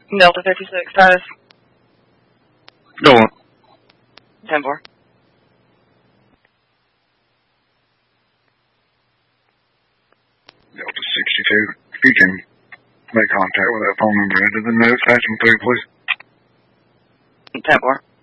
Delta 56, status. Go on. 10-4. Delta 62. If you can make contact with that phone number into the notes, patch them through, please. 10-4.